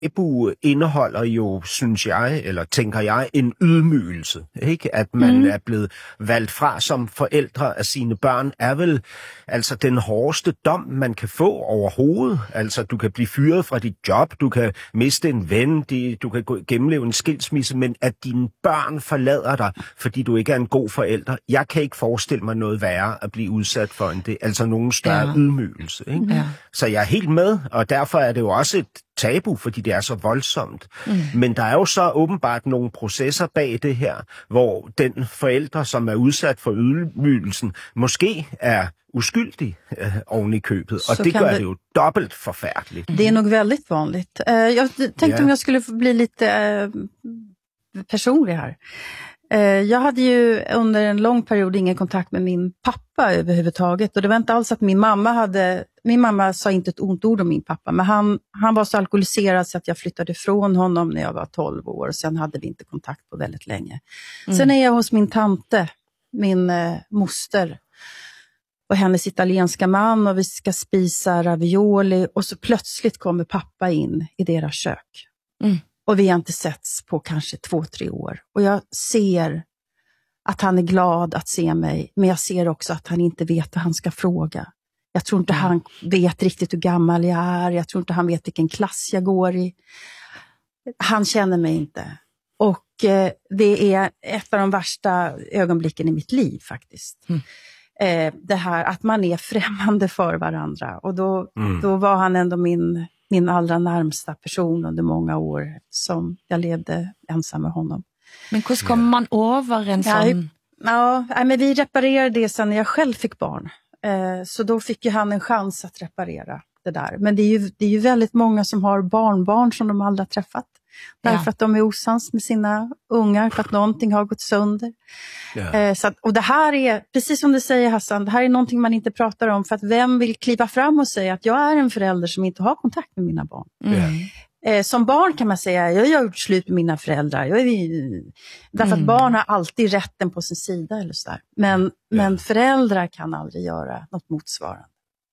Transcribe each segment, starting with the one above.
tabu indeholder jo, synes jeg, eller tænker jeg, en ydmygelse. Ikke? At man er blevet valgt fra som forældre af sine børn, er vel altså den hårdeste dom, man kan få overhovedet. Altså, du kan blive fyret fra dit job, du kan miste en ven, du kan gennemleve en skilsmisse, men at dine børn forlader dig, fordi du ikke er en god forælder. Jeg kan ikke forestille mig noget værre at blive udsat for end det. Altså nogen større ydmygelse. Ikke? Ja. Så jeg er helt med, og derfor er det jo også et tabu, fordi det er så voldsomt. Men der er jo så åbenbart nogle processer bag det her, hvor den forælder, som er udsat for ydmygelsen, måske er uskyldig oven i købet. Och det gör det ju dubbelt förfärligt. Det är nog väldigt vanligt. Jag tänkte om jag skulle bli lite personlig här. Jag hade ju under en lång period ingen kontakt med min pappa överhuvudtaget. Och det var inte alls att min mamma sa inte ett ont ord om min pappa. Men han var så alkoholiserad så att jag flyttade ifrån honom när jag var 12 år. Och sen hade vi inte kontakt på väldigt länge. Sen är jag hos min tante, min moster. Och hennes italienska man, och vi ska spisa ravioli. Och så plötsligt kommer pappa in i deras kök. Och vi har inte setts på kanske 2-3 år. Och jag ser att han är glad att se mig. Men jag ser också att han inte vet vad han ska fråga. Jag tror inte han vet riktigt hur gammal jag är. Jag tror inte han vet vilken klass jag går i. Han känner mig inte. Och det är ett av de värsta ögonblicken i mitt liv faktiskt. Det här att man är främmande för varandra. Och då var han ändå min allra närmsta person under många år som jag levde ensam med honom. Men hur kommer man över en sån? Ja, men vi reparerade det sen när jag själv fick barn. Så då fick ju han en chans att reparera det där. Men det är ju väldigt många som har barnbarn som de aldrig har träffat. Därför att de är osams med sina ungar, för att någonting har gått sönder. Och det här är, precis som du säger Hassan, det här är någonting man inte pratar om. För att vem vill kliva fram och säga att jag är en förälder som inte har kontakt med mina barn? Som barn kan man säga, jag har gjort slut med mina föräldrar. Därför att barn har alltid rätten på sin sida. Eller så där. Men föräldrar kan aldrig göra något motsvarande.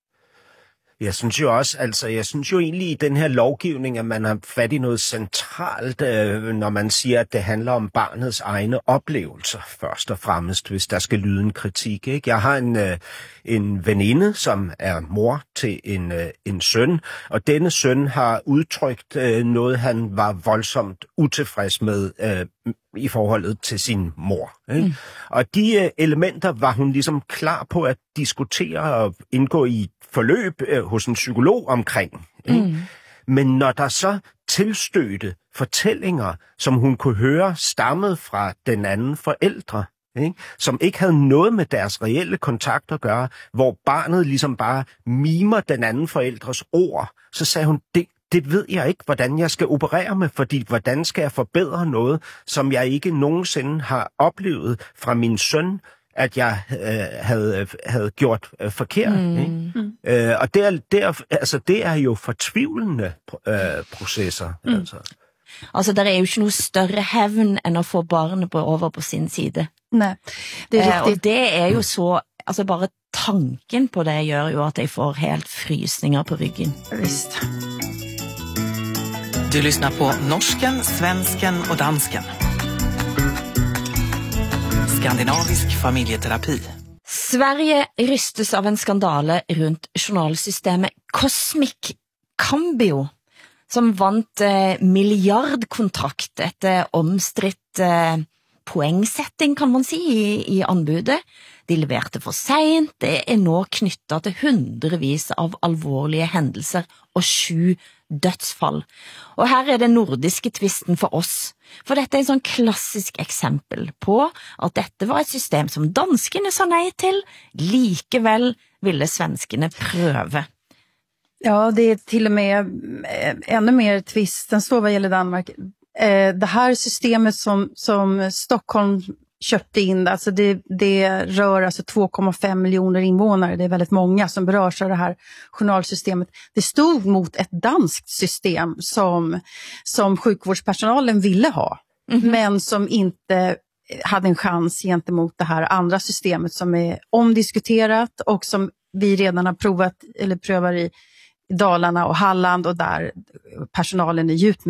Jeg synes jo også, jeg synes jo egentlig i den her lovgivning, at man har fat i noget centralt, når man siger, at det handler om barnets egne oplevelser, først og fremmest, hvis der skal lyde en kritik. Ikke? Jeg har en veninde, som er mor til en søn, og denne søn har udtrykt noget, han var voldsomt utilfreds med i forholdet til sin mor. Ikke? Og de elementer var hun ligesom klar på at diskutere og indgå i forløb hos en psykolog omkring. Men når der så tilstødte fortællinger, som hun kunne høre stammede fra den anden forældre, ikke? Som ikke havde noget med deres reelle kontakt at gøre, hvor barnet ligesom bare mimer den anden forældres ord, så sagde hun, det ved jeg ikke, hvordan jeg skal operere med, fordi hvordan skal jeg forbedre noget, som jeg ikke nogensinde har oplevet fra min søn, at jeg havde gjort forkert. Og det er jo fortvivlende processer. Altså, der er jo ikke noget større hævn end at få barnet over på sin side. Nej, det er rigtigt. Og det er jo så, altså bare tanken på det gør jo at jeg får helt frysninger på ryggen. Visst. Du lyssnar på norsken, svensken och dansken. Skandinavisk familjeterapi. Sverige rystes av en skandale rundt journalsystemet Cosmic Cambio, som vant miljardkontrakt etter omstridt poengsetting, kan man si, i anbudet. De leverte for sent, det er nå knyttet til hundrevis av alvorlige hendelser og 7 dødsfall. Og her er det nordiske tvisten for oss, for dette er en sånn klassisk eksempel på at dette var et system som danskene sa nej til, likevel ville svenskene prøve. Ja, det är till och med ännu mer tvisten står vad gäller Danmark. Det här systemet som Stockholm köpte in, alltså det rör alltså 2,5 miljoner invånare. Det är väldigt många som berörs av det här journalsystemet. Det stod mot ett danskt system som sjukvårdspersonalen ville ha. Men som inte hade en chans gentemot det här andra systemet som är omdiskuterat och som vi redan har provat eller prövar i Dalarna och Halland och där personalen är djupt